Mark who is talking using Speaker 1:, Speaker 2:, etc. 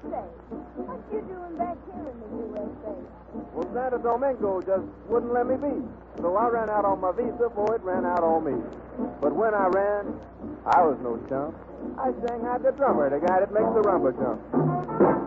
Speaker 1: Say, what you doing back here in the USA?
Speaker 2: Well, Santo Domingo just wouldn't let me be. So I ran out on my visa before it ran out on me. But when I ran, I was no chump. I sang out the drummer, the guy that makes the rumba jump.